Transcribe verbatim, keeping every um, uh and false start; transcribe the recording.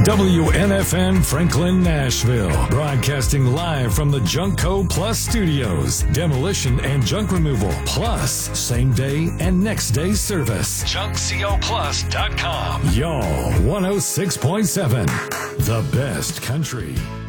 W N F N Franklin, Nashville. Broadcasting live from the Junkco Plus Studios. Demolition and junk removal. Plus, same day and next day service. junk co plus dot com. Y'all, one oh six point seven. The best country.